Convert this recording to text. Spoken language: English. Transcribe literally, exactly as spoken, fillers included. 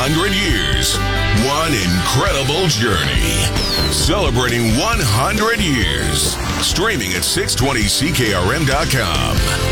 hundred years. One incredible journey. Celebrating one hundred years. Streaming at six twenty C K R M dot com.